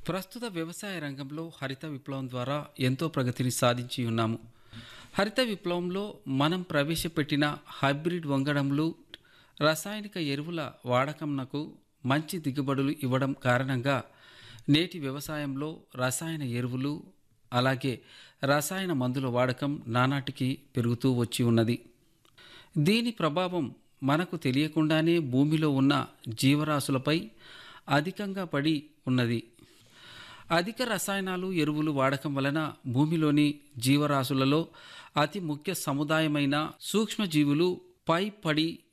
ప్రస్తుత వ్యవసాయ రంగంలో హరిత విప్లవం ద్వారా ఎంతో ప్రగతిని సాధించి ఉన్నాము. హరిత విప్లవంలో మనం ప్రవేశపెట్టిన హైబ్రిడ్ వంగడంలు రసాయనిక ఎరువుల వాడకంనకు మంచి దిగుబడులు ఇవ్వడం కారణంగా నేటి వ్యవసాయంలో రసాయన ఎరువులు అలాగే రసాయన మందుల వాడకం నానాటికి పెరుగుతూ వచ్చి ఉన్నది. దీని ప్రభావం మనకు తెలియకుండానే భూమిలో ఉన్న జీవరాశులపై అధికంగా పడి ఉన్నది. అధిక రసాయనాలు ఎరువులు వాడకం వలన భూమిలోని జీవరాశులలో అతి ముఖ్య సముదాయమైన సూక్ష్మజీవులు పై పడి